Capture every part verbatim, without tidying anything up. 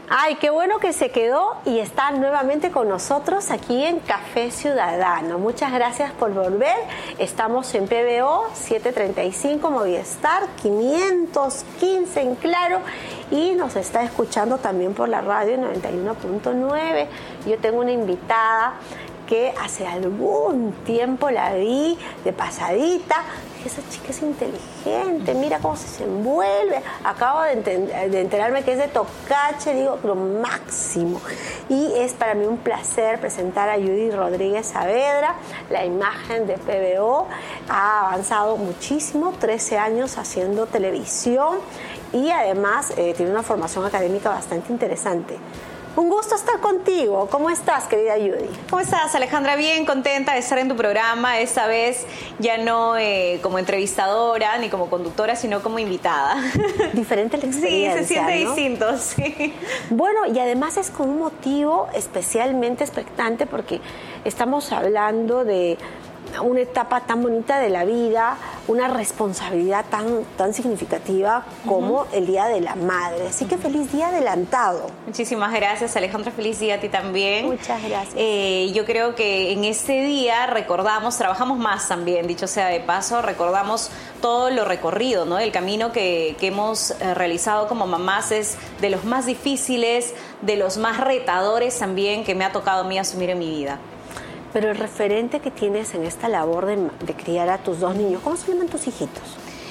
Ay, qué bueno que se quedó y está nuevamente con nosotros aquí en Café Ciudadano. Muchas gracias por volver. Estamos en P B O setecientos treinta y cinco Movistar quinientos quince en Claro y nos está escuchando también por la radio noventa y uno punto nueve. Yo tengo una invitada que hace algún tiempo la vi de pasadita. Dije, esa chica es inteligente, mira cómo se envuelve. Acabo de, enter- de enterarme que es de Tocache, digo, lo máximo. Y es para mí un placer presentar a Judy Rodríguez Saavedra. La imagen de P B O ha avanzado muchísimo, trece años haciendo televisión y además eh, tiene una formación académica bastante interesante. Un gusto estar contigo. ¿Cómo estás, querida Judy? ¿Cómo estás, Alejandra? Bien, contenta de estar en tu programa. Esta vez ya no eh, como entrevistadora ni como conductora, sino como invitada. Diferente la experiencia, Sí, se siente ¿no? distinto, sí. Bueno, y además es con un motivo especialmente expectante porque estamos hablando de una etapa tan bonita de la vida, una responsabilidad tan, tan significativa como uh-huh. el Día de la Madre. Así que feliz día adelantado. Muchísimas gracias, Alejandra. Feliz día a ti también. Muchas gracias. Eh, yo creo que en este día recordamos, trabajamos más también, dicho sea de paso, recordamos todo lo recorrido, ¿no? El camino que, que hemos eh, realizado como mamás es de los más difíciles, de los más retadores también que me ha tocado a mí asumir en mi vida. Pero el referente que tienes en esta labor de, de criar a tus dos niños, ¿cómo se llaman tus hijitos?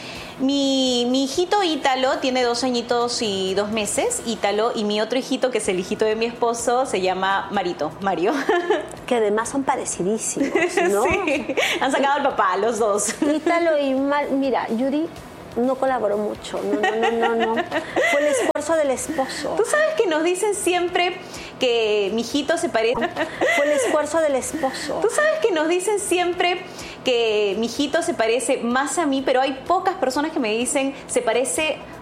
Mi, mi hijito Ítalo tiene dos añitos y dos meses, Ítalo, y mi otro hijito, que es el hijito de mi esposo, se llama Marito, Mario. Que además son parecidísimos, ¿no? Sí, han sacado al papá, los dos. Ítalo y Mar... Mira, Judy no colaboró mucho, no, no, no, no, no. Fue el esfuerzo del esposo. Tú sabes que nos dicen siempre que mi hijito se parece... Fue el esfuerzo del esposo. Tú sabes que nos dicen siempre que mi hijito se parece más a mí, pero hay pocas personas que me dicen se parece